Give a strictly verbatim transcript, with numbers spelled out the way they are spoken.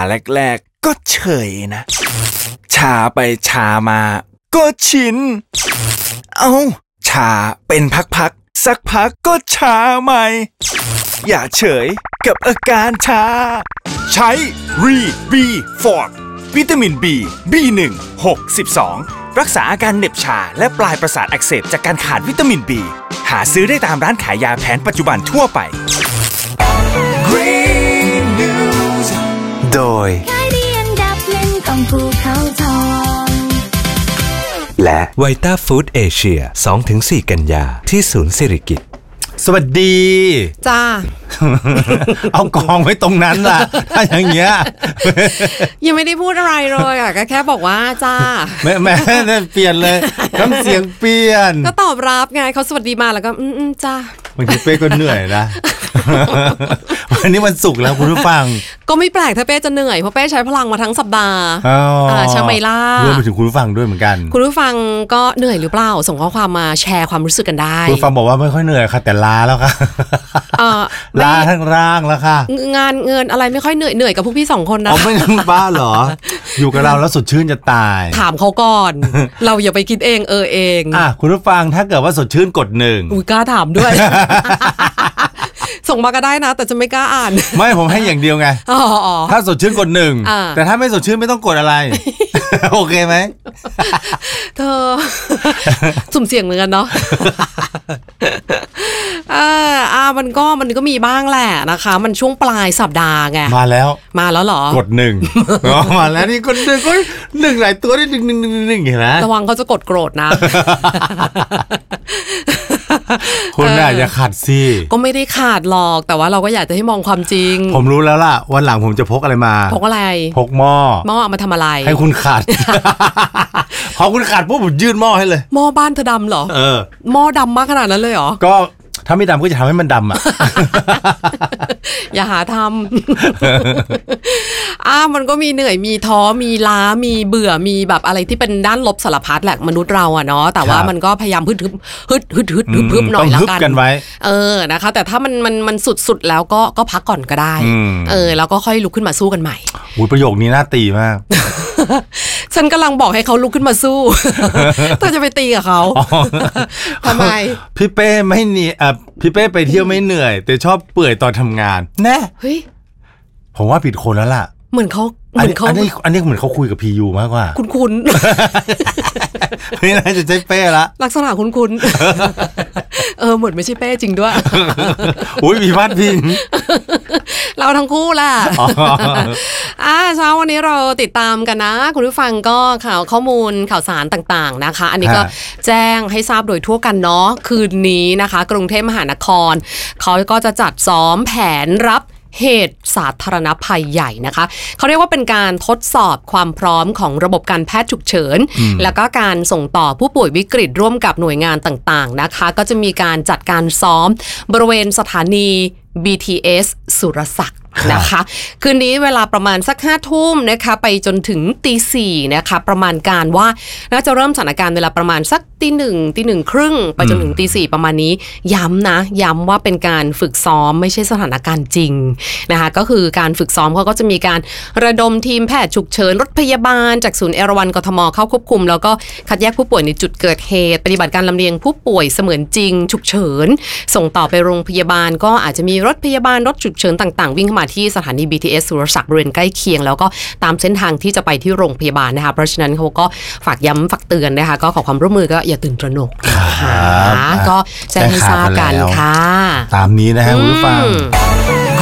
แรกๆก็เฉยนะชาไปชามาก็ชินเอ้าชาเป็นพักๆสักพักก็ชาใหม่อย่าเฉยกับอาการชาใช้รีบีฟอร์ดวิตามิน B บี หนึ่ง หก สิบสอง รักษาอาการเหน็บชาและปลายประสาทอักเสบจากการขาดวิตามิน B หาซื้อได้ตามร้านขายยาแผนปัจจุบันทั่วไปโดยขายดีอันดับหนึ่งของภูเขาทองและไวต้าฟู้ดเอเชีย สองถึงสี่ กันยาที่ศูนย์สิริกิติ์สวัสดีจ้าเอากองไว้ตรงนั้นล่ะถ้าอย่างเงี้ยยังไม่ได้พูดอะไรเลยอ่ะก็แค่บอกว่าจ้าแม่แม่เปลี่ยนเลยน้ำเสียงเปลี่ยนก็ตอบรับไงเขาสวัสดีมาแล้วก็อืมจ้าบางทีเป้ก็เหนื่อยนะวันนี้วันศุกร์แล้วคุณผู้ฟังก็ไม่แปลกถ้าเป้จะเหนื่อยเพราะเป้ใช้พลังมาทั้งสัปดาห์ใช่ไหมล่ะรวมไปถึงคุณผู้ฟังด้วยเหมือนกันคุณผู้ฟังก็เหนื่อยหรือเปล่าส่งข้อความมาแชร์ความรู้สึกกันได้คุณผู้ฟังบอกว่าไม่ค่อยเหนื่อยค่ะแต่ล้าแล้วค่ะล้าทั้งร่างแล้วค่ะงานเงินอะไรไม่ค่อยเหนื่อยเหนื่อยกับพวกพี่สองคนนะอ๋อไม่บ้าเหรออยู่กับเราแล้วสดชื่นจะตายถามเขาก่อนเราอย่าไปคิดเองเออเองอ่ะคุณผู้ฟังถ้าเกิดว่าสดชื่นกดหนึ่งอุ้ยกล้าถามด้วยส่งมาก็ได้นะแต่จะไม่กล้าอ่านไม่ผมให้อย่างเดียวไงถ้าสดชื่นกดหนึ่งแต่ถ้าไม่สดชื่นไม่ต้องกดอะไรโอเคไหมเธอสุ่มเสี่ยงเหมือนกันเนาะอ่าอ่ามันก็มันก็มีบ้างแหละนะคะมันช่วงปลายสัปดาห์ไงมาแล้วมาแล้วเหรอกดหนึ่งมาแล้วนี่กดหนึ่งก็หนึ่งหลายตัวได้หนึ่งหนึ่งหนึ่งหนึ่งเห็นไหมระวังเขาจะกดโกรธนะคุณน่ะอย่าขาดสิก็ไม่ได้ขาดหรอกแต่ว่าเราก็อยากจะให้มองความจริงผมรู้แล้วล่ะวันหลังผมจะพกอะไรมาพกอะไรพกหม้อหม้อมาทำอะไรให้คุณขาดพอคุณขาดปุ๊บผมยื่นหม้อให้เลยหม้อบ้านเธอดำเหรอเออหม้อดำมากขนาดนั้นเลยเหรอก็ถ้าไม่ดำก็จะทำให้มันดำอ่ะอย่าหาทำอ่ามันก็มีเหนื่อยมีท้อมีล้ามีเบื่อมีแบบอะไรที่เป็นด้านลบสารพัดแหละมนุษย์เราอ่ะเนาะแต่ว่ามันก็พยายามฮึดฮึดฮึดฮึดฮึดฮึดฮึดหน่อยละกันเออนะคะแต่ถ้ามันมันมันสุดๆแล้วก็ก็พักก่อนก็ได้เออแล้วก็ค่อยลุกขึ้นมาสู้กันใหม่อุ้ยประโยคนี้น่าตีมากฉันกำลังบอกให้เขาลุกขึ้นมาสู้เธอจะไปตีกับเขาทำไมพี่เป้ไม่เหนื่อยอ่ะพี่เป้ไปเที่ยวไม่เหนื่อยแต่ชอบเปื่อยตอนทำงานแน่เฮ้ยผมว่าผิดคนแล้วล่ะเหมือนเขาเหมือนเขาอันนี้อันนี้เหมือนเขาคุยกับพียูมากกว่าคุณคุณนี่น่าจะใช่เป้ละลักษณะคุณคุณเออเหมือนไม่ใช่เป้จริงด้วยอุ้ยมีพาดพิงเราทั้งคู่ล่ะอ่าเช้าวันนี้เราติดตามกันนะคุณผู้ฟังก็ข่าวข้อมูลข่าวสารต่างๆนะคะอันนี้ก็แจ้งให้ทราบโดยทั่วกันเนาะคืนนี้นะคะกรุงเทพมหานครเขาก็จะจัดซ้อมแผนรับเหตุสาธารณภัยใหญ่นะคะเขาเรียกว่าเป็นการทดสอบความพร้อมของระบบการแพทย์ฉุกเฉินแล้วก็การส่งต่อผู้ป่วยวิกฤตร่วมกับหน่วยงานต่างๆนะคะก็จะมีการจัดการซ้อมบริเวณสถานี บี ที เอส สุรศักดิ์นะคะคืนนี้เวลาประมาณสักห้าทุ่มนะคะไปจนถึงตีสี่นะคะประมาณการว่าน่าจะเริ่มสถานการณ์เวลาประมาณสักตีหนึ่งตีหนึ่งครึ่งไปจนถึงตีสี่ประมาณนี้ย้ำนะย้ำว่าเป็นการฝึกซ้อมไม่ใช่สถานการณ์จริงนะคะก็คือการฝึกซ้อมเขาก็จะมีการระดมทีมแพทย์ฉุกเฉินรถพยาบาลจากศูนย์เอราวัณกทมเข้าควบคุมแล้วก็คัดแยกผู้ป่วยในจุดเกิดเหตุปฏิบัติการลำเลียงผู้ป่วยเสมือนจริงฉุกเฉินส่งต่อไปโรงพยาบาลก็อาจจะมีรถพยาบาลรถฉุกเฉินต่างๆวิ่งเข้ามาที่สถานี บี ที เอส สุรศักดิ์บริเวณใกล้เคียงแล้วก็ตามเส้นทางที่จะไปที่โรงพยาบาลนะคะเพราะฉะนั้นเขาก็ฝากย้ำฝากเตือนนะคะก็ขอความร่วมมือก็อย่าตื่นตระหนกนะคะก็แจ้งให้ทราบกันค่ะตามนี้นะฮะคุณผู้ฟัง